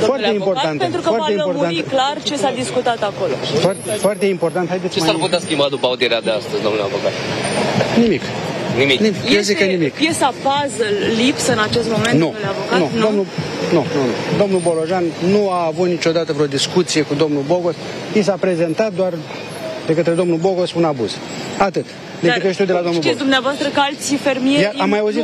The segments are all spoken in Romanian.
Foarte important, pentru că va lămuri clar ce s-a discutat acolo. Foarte important. Haideți. Ce s-ar putea schimba după audierea de astăzi, domnule avocat? Nimic. Eu zic că nimic. Piesa puzzle lipsă în acest moment, domnule avocat? Nu. Domnul Bolojan nu a avut niciodată vreo discuție cu domnul Bogos. I s-a prezentat doar de către domnul Bogos un abuz. Atât. De câte știu de la domnul Bogos. Știți dumneavoastră că alții fermieri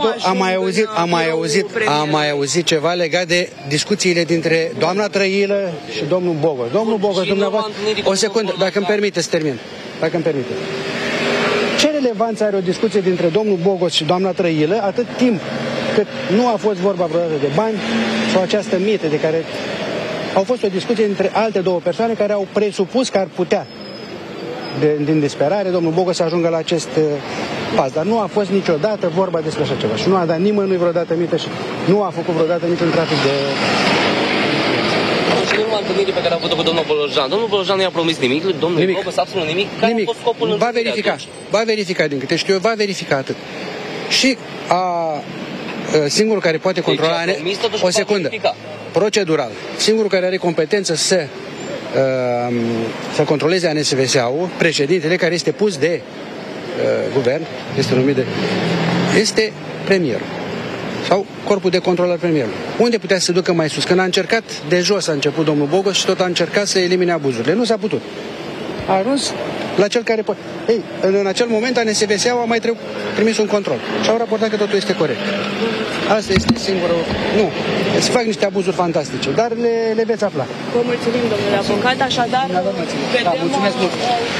am mai auzit ceva legat de discuțiile dintre doamna Trăilă și domnul Bogos. Domnul Bogos, dumneavoastră, o secundă, dacă îmi permite să termin. Dacă îmi permite. Ce relevanță are o discuție dintre domnul Bogos și doamna Trăilă atât timp cât nu a fost vorba vreodată de bani sau această mită de care au fost o discuție între alte două persoane care au presupus că ar putea din disperare domnul Bogos să ajungă la acest pas. Dar nu a fost niciodată vorba despre așa ceva și nu a dat nimănui vreodată mită și nu a făcut vreodată niciun trafic de... Și în urma întâlnirii pe care a avut-o cu domnul Bolojan, domnul Bolojan nu i-a promis nimic, domnul Bogos absolut nimic. Care a fost scopul va verifica din câte știu eu, va verifica atât. Și singurul care poate controla... O secundă. Procedural. Singurul care are competență să controleze ANSVSA-ul, președintele care este pus de guvern, este numit este premierul sau corpul de control al premierului. Unde putea să se ducă mai sus? Când a încercat, de jos a început domnul Bogos și tot a încercat să elimine abuzurile. Nu s-a putut. A ajuns la cel care poate. Ei, în acel moment ANSVSA-ul a mai trimis un control și au raportat că totul este corect. Asta este singurul... Nu, se fac niște abuzuri fantastice, dar le veți afla. Vă mulțumim, domnule avocat, așadar vedem... mulțumesc mult.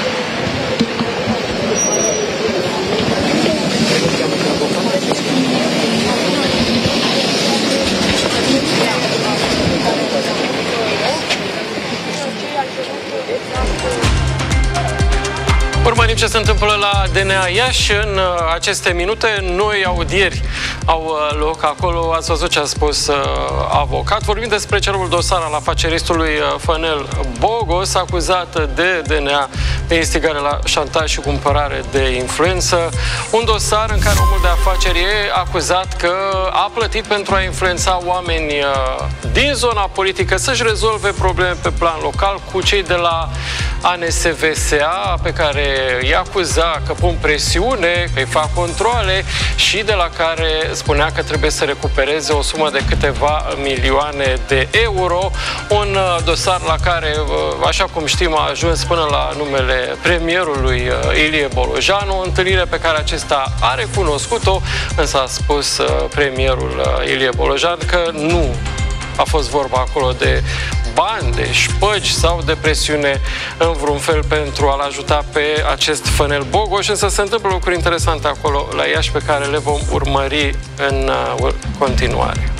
Urmărim ce se întâmplă la DNA Iași în aceste minute. Noi audieri au loc acolo. Ați văzut ce a spus avocat. Vorbim despre celul dosar al afaceristului Fănel Bogos, acuzat de DNA de instigare la șantaj și cumpărare de influență. Un dosar în care omul de afaceri e acuzat că a plătit pentru a influența oameni din zona politică să-și rezolve probleme pe plan local cu cei de la ANSVSA, pe care îi acuza că pun presiune, că îi fac controale și de la care spunea că trebuie să recupereze o sumă de câteva milioane de euro. Un dosar la care, așa cum știm, a ajuns până la numele premierului Ilie Bolojan, o întâlnire pe care acesta a recunoscut-o, însă a spus premierul Ilie Bolojan că nu a fost vorba acolo de bani, de șpăgi sau de presiune în vreun fel pentru a-l ajuta pe acest Fănel Bogos, însă se întâmplă lucruri interesante acolo la Iași pe care le vom urmări în continuare.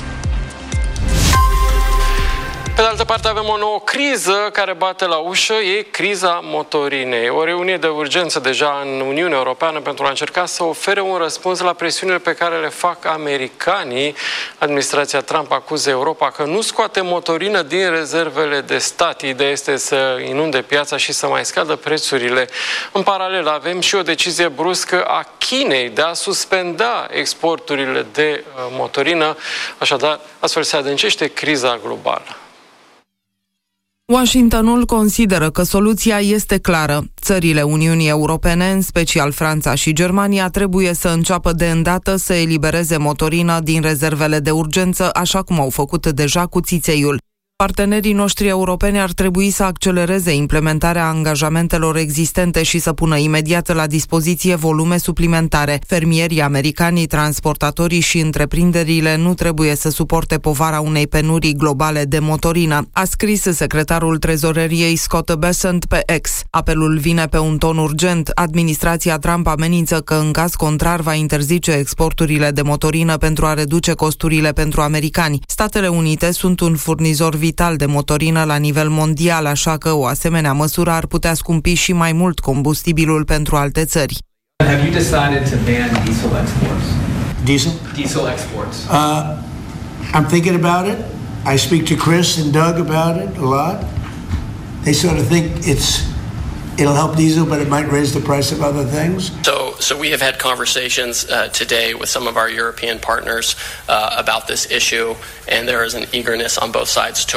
Pe de altă parte, avem o nouă criză care bate la ușă, e criza motorinei. O reuniune de urgență deja în Uniunea Europeană pentru a încerca să ofere un răspuns la presiunile pe care le fac americanii. Administrația Trump acuză Europa că nu scoate motorină din rezervele de stat. Ideea este să inunde piața și să mai scadă prețurile. În paralel, avem și o decizie bruscă a Chinei de a suspenda exporturile de motorină. Așadar, astfel se adâncește criza globală. Washingtonul consideră că soluția este clară. Țările Uniunii Europene, în special Franța și Germania, trebuie să înceapă de îndată să elibereze motorină din rezervele de urgență, așa cum au făcut deja cu țițeiul. Partenerii noștri europeni ar trebui să accelereze implementarea angajamentelor existente și să pună imediat la dispoziție volume suplimentare. Fermierii americani, transportatorii și întreprinderile nu trebuie să suporte povara unei penurii globale de motorină, a scris secretarul trezoreriei Scott Bessent pe X. Apelul vine pe un ton urgent. Administrația Trump amenință că în caz contrar va interzice exporturile de motorină pentru a reduce costurile pentru americani. Statele Unite sunt un furnizor vital de motorină la nivel mondial, așa că o asemenea măsură ar putea scumpi și mai mult combustibilul pentru alte țări. Have you decided to ban diesel exports? Diesel? Diesel exports. I'm thinking about it. I speak to Chris and Doug about it a lot. They sort of think it'll help diesel, but it might raise the price of other things. So we have had conversations today with some of our European partners about this issue, and there is an eagerness on both sides to